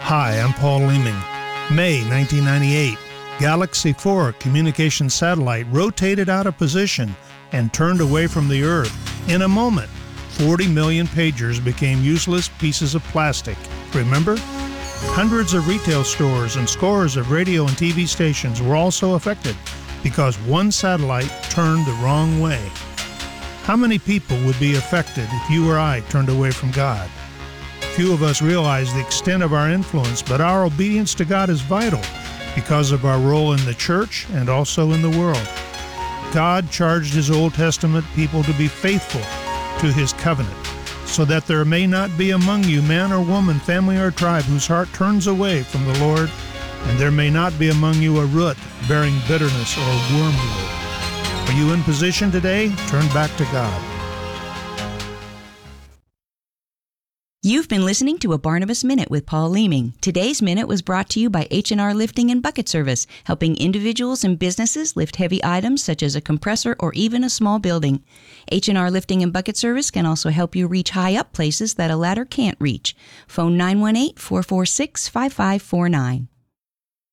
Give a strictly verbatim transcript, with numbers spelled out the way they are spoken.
Hi, I'm Paul Leeming. May nineteen ninety-eight, Galaxy four communication satellite rotated out of position and turned away from the Earth. In a moment, forty million pagers became useless pieces of plastic. Remember? Hundreds of retail stores and scores of radio and T V stations were also affected because one satellite turned the wrong way. How many people would be affected if you or I turned away from God? Few of us realize the extent of our influence, but our obedience to God is vital because of our role in the church and also in the world. God charged His Old Testament people to be faithful to His covenant, so that there may not be among you man or woman, family or tribe, whose heart turns away from the Lord, and there may not be among you a root bearing bitterness or wormwood. Are you in position today? Turn back to God. You've been listening to a Barnabas Minute with Paul Leeming. Today's Minute was brought to you by H and R Lifting and Bucket Service, helping individuals and businesses lift heavy items such as a compressor or even a small building. H and R Lifting and Bucket Service can also help you reach high up places that a ladder can't reach. Phone nine one eight, four four six, five five four nine.